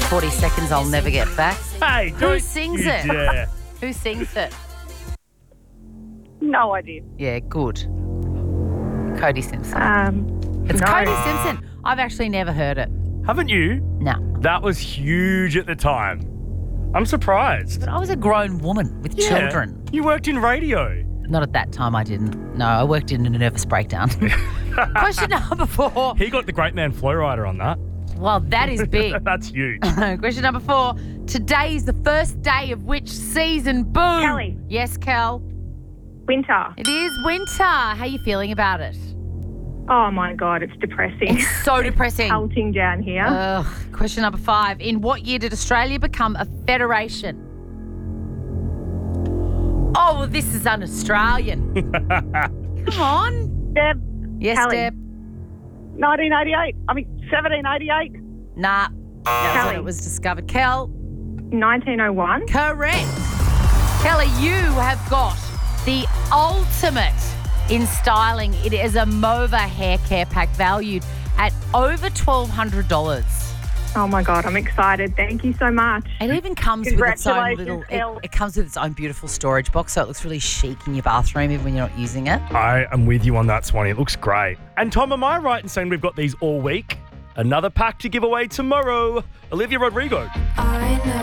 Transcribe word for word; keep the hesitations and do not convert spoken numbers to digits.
forty seconds I'll never get back. Hey, Who don't sings you it? dare. Who sings it? No idea. Yeah, good. Cody Simpson. Um, It's no. Cody Simpson. I've actually never heard it. Haven't you? No. That was huge at the time. I'm surprised. But I was a grown woman with Yeah, children. You worked in radio. Not at that time, I didn't. No, I worked in a nervous breakdown. Question number four. He got the Great Man Flowrider on that. Well, that is big. That's huge. Question number four. Today is the first day of which season? Boom. Kelly. Yes, Kel. Winter. It is winter. How are you feeling about it? Oh, my God, it's depressing. It's so depressing. Pelting down here. Ugh. Question number five. In what year did Australia become a federation? Oh, well, this is un-Australian. Come on. Deb, Yes, Kelly. Deb. nineteen eighty-eight. I mean, seventeen eighty-eight. Nah. That was when Kelly. it was discovered. Kel. nineteen oh one. Correct. Kelly, you have got the ultimate in styling. It is a Mova hair care pack valued at over twelve hundred dollars. Oh, my God, I'm excited. Thank you so much. It even comes with its own Congratulations, little, it, Kel. it comes with its own beautiful storage box, so it looks really chic in your bathroom even when you're not using it. I am with you on that, Swanee. It looks great. And Tom, am I right in saying we've got these all week? Another pack to give away tomorrow. Olivia Rodrigo. I know.